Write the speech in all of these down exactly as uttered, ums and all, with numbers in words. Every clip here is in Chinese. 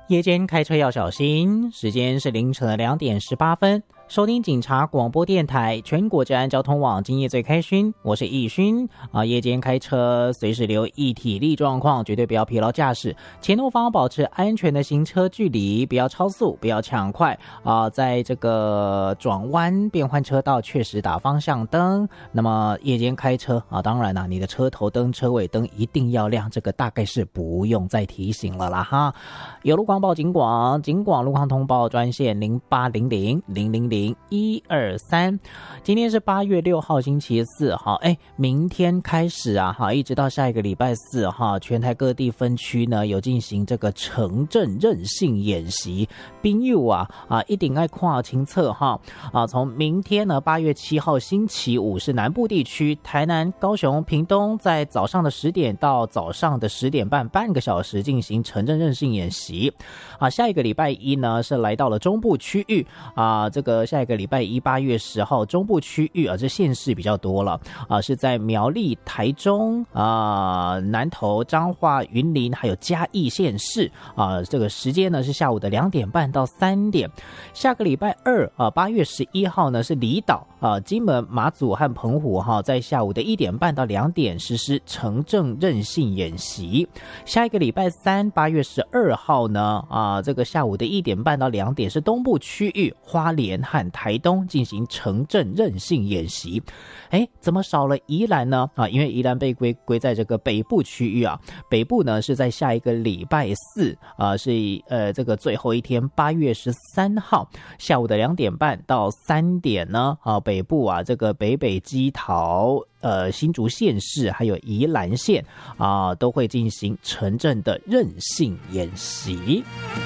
夜间开车要小心，时间是凌晨的两点十八分。收听警察广播电台全国治安交通网，今夜最开勋，我是易勋啊。夜间开车随时留意体力状况，绝对不要疲劳驾驶，前后方保持安全的行车距离，不要超速，不要抢快啊。在这个转弯变换车道确实打方向灯。那么夜间开车啊，当然啦、啊，你的车头灯、车尾灯一定要亮，这个大概是不用再提醒了啦哈。有路广报警广，警广路况通报专线零八零零零零零一二三。今天是八月六号星期四哈，哎，明天开始啊哈，一直到下一个礼拜四哈，全台各地分区呢有进行这个城镇韧性演习，朋友啊啊一定要看清楚哈啊！从明天呢八月七号星期五是南部地区，台南、高雄、屏东在早上的十点到早上的十点半，半个小时进行城镇韧性演习啊。下一个礼拜一呢是来到了中部区域啊，这个下一个礼拜一八月十号中部区域啊，这县市比较多了啊，是在苗栗、台中啊、南投、彰化、云林还有嘉义县市啊，这个时间呢是下午的两点半到三点。下个礼拜二啊，八月十一号呢是离岛啊，金门、马祖和澎湖哈、啊，在下午的一点半到两点实施城镇韧性演习。下一个礼拜三，八月十二号呢啊，这个下午的一点半到两点是东部区域，花莲和台东进行城镇韧性演习。哎，怎么少了宜兰呢？啊，因为宜兰被归归在这个北部区域啊。北部呢是在下一个礼拜四啊，是呃这个最后一天，八月十三号下午的两点半到三点呢啊，北部啊这个北北基桃。呃，新竹县市还有宜兰县啊，都会进行城镇的韧性演习。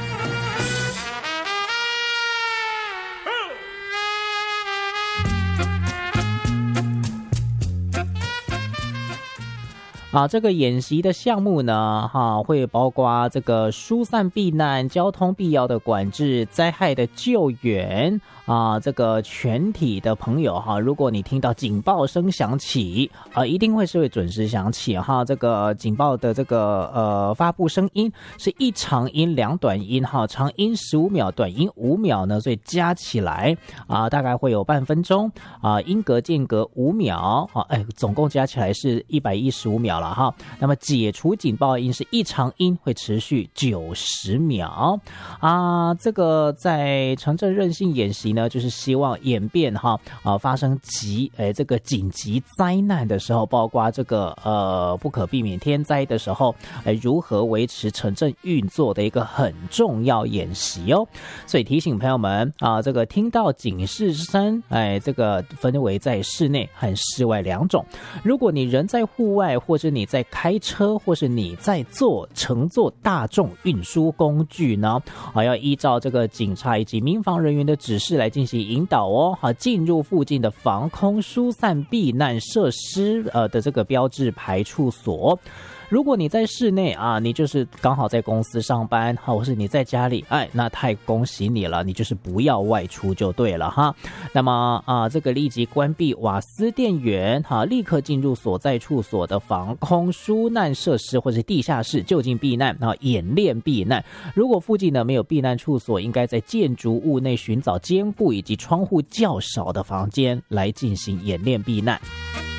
啊，这个演习的项目呢，哈，会包括这个疏散避难、交通必要的管制、灾害的救援啊，这个全体的朋友哈，如果你听到警报声响起，啊，一定会是会准时响起哈。这个警报的这个呃发布声音是一长音两短音哈，长音十五秒，短音五秒呢，所以加起来啊，大概会有半分钟啊，音格间隔五秒啊，哎，总共加起来是一百一十五秒。了哈，那么解除警报音是一长音会持续九十秒啊。这个在城镇韧性演习呢，就是希望演变哈啊发生急诶这个紧急灾难的时候，包括这个呃不可避免天灾的时候，诶如何维持城镇运作的一个很重要演习哦。所以提醒朋友们啊，这个听到警示声，哎，这个分为在室内和室外两种。如果你人在户外，或是你在开车，或是你在坐乘坐大众运输工具呢，啊，要依照这个警察以及民防人员的指示来进行引导哦，好，进入附近的防空疏散避难设施呃的这个标志排处所。如果你在室内啊，你就是刚好在公司上班，或是你在家里，哎，那太恭喜你了，你就是不要外出就对了哈。那么啊，这个立即关闭瓦斯电源，哈，立刻进入所在处所的防空疏难设施或是地下室就近避难，然后演练避难。如果附近呢没有避难处所，应该在建筑物内寻找坚固以及窗户较少的房间来进行演练避难。